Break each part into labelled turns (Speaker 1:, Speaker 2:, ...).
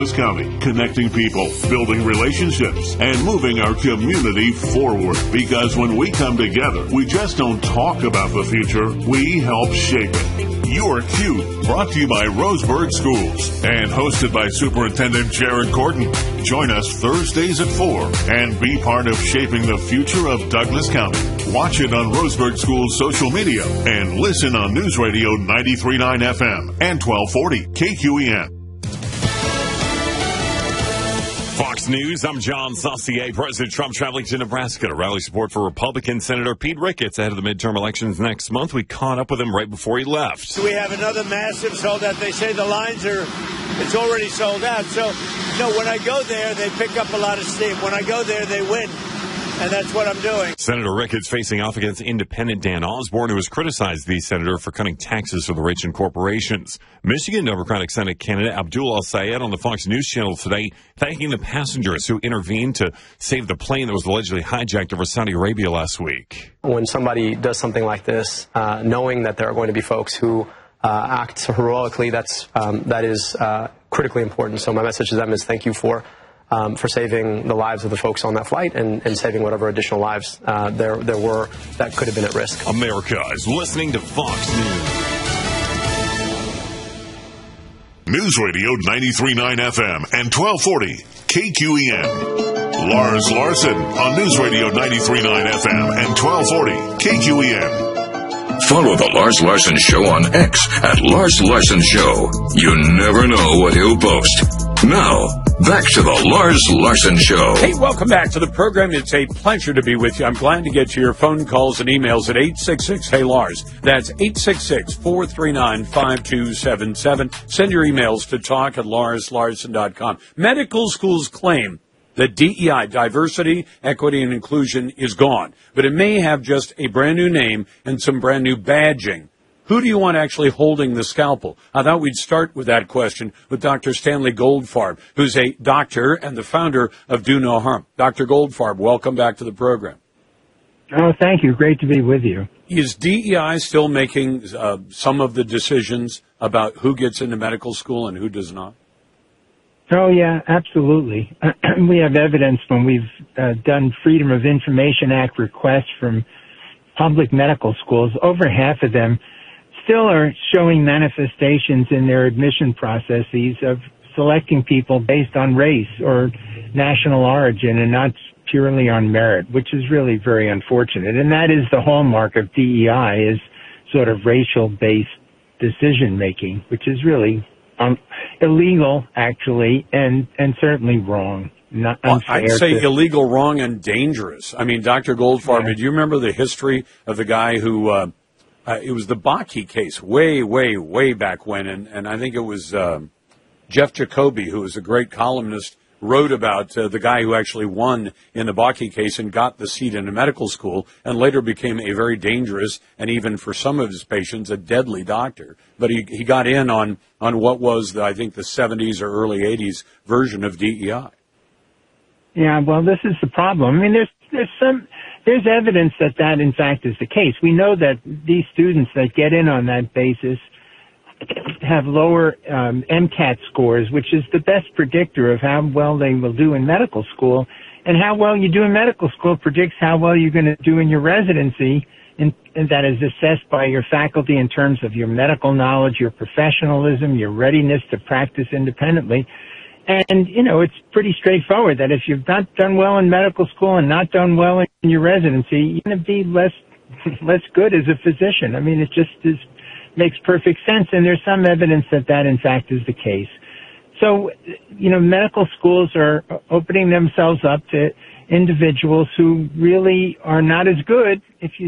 Speaker 1: County, connecting people, building relationships, and moving our community forward. Because when we come together, we just don't talk about the future, we help shape it. You're Cute, brought to you by Roseburg Schools, and hosted by Superintendent Jared Gordon. Join us Thursdays at 4 and be part of shaping the future of Douglas County. Watch it on Roseburg Schools social media and listen on News Radio 93.9 FM and 1240 KQEN.
Speaker 2: Fox News, I'm John Saucier. President Trump traveling to Nebraska to rally support for Republican Senator Pete Ricketts ahead of the midterm elections next month. We caught up with him right before he left.
Speaker 3: So we have another massive sold out. They say the lines it's already sold out. So, when I go there, they pick up a lot of steam. When I go there, they win. And that's what I'm doing. Senator
Speaker 2: Ricketts facing off against independent Dan Osborne, who has criticized the senator for cutting taxes for the rich and corporations. Michigan Democratic Senate candidate Abdul El-Sayed on the Fox News Channel today, thanking the passengers who intervened to save the plane that was allegedly hijacked over Saudi Arabia last week.
Speaker 4: When somebody does something like this, knowing that there are going to be folks who act heroically, that is critically important. So my message to them is thank you for saving the lives of the folks on that flight and saving whatever additional lives there were that could have been at risk.
Speaker 2: America is listening to Fox News.
Speaker 1: News Radio 93.9 FM and 1240 KQEN. Lars Larson on News Radio 93.9 FM and 1240 KQEN.
Speaker 5: Follow the Lars Larson Show on X at Lars Larson Show. You never know what he'll post. Now, back to the Lars Larson Show.
Speaker 6: Hey, welcome back to the program. It's a pleasure to be with you. I'm glad to get to your phone calls and emails at 866-HEY-LARS. That's 866-439-5277. Send your emails to talk@larslarson.com. Medical schools claim that DEI, diversity, equity, and inclusion, is gone. But it may have just a brand new name and some brand new badging. Who do you want actually holding the scalpel? I thought we'd start with that question with Dr. Stanley Goldfarb, who's a doctor and the founder of Do No Harm. Dr. Goldfarb, welcome back to the program.
Speaker 7: Oh, thank you. Great to be with you.
Speaker 6: Is DEI still making some of the decisions about who gets into medical school and who does not?
Speaker 7: Oh, yeah, absolutely. We have evidence when we've done Freedom of Information Act requests from public medical schools. Over half of them still are showing manifestations in their admission processes of selecting people based on race or national origin and not purely on merit, which is really very unfortunate. And that is the hallmark of DEI, is sort of racial-based decision-making, which is really illegal, actually, and certainly wrong.
Speaker 6: I'd say illegal, wrong, and dangerous. I mean, Dr. Goldfarb, do you remember the history of the guy who, it was the Bakke case way, way, way back when, and I think it was Jeff Jacoby, who was a great columnist, wrote about the guy who actually won in the Bakke case and got the seat in a medical school and later became a very dangerous and even for some of his patients a deadly doctor. But he got in on what was, I think, the 70s or early 80s version of DEI.
Speaker 7: Yeah, well, this is the problem. I mean, there's evidence that in fact is the case. We know that these students that get in on that basis have lower MCAT scores, which is the best predictor of how well they will do in medical school. And how well you do in medical school predicts how well you're going to do in your residency, and that is assessed by your faculty in terms of your medical knowledge, your professionalism, your readiness to practice independently. And, it's pretty straightforward that if you've not done well in medical school and not done well in your residency, you're going to be less good as a physician. I mean, it just makes perfect sense. And there's some evidence that in fact is the case. So, medical schools are opening themselves up to individuals who really are not as good,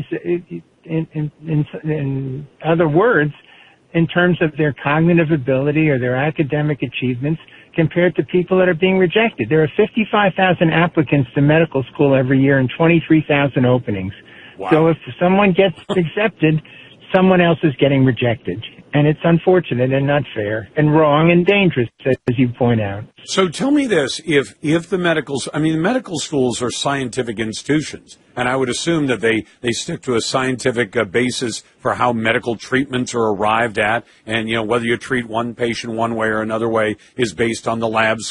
Speaker 7: in other words, in terms of their cognitive ability or their academic achievements compared to people that are being rejected. There are 55,000 applicants to medical school every year and 23,000 openings. Wow. So if someone gets accepted, someone else is getting rejected. And it's unfortunate and not fair and wrong and dangerous, as you point out.
Speaker 6: So tell me this, if the medical schools are scientific institutions, And I would assume that they stick to a scientific basis for how medical treatments are arrived at. And, whether you treat one patient one way or another way is based on the lab's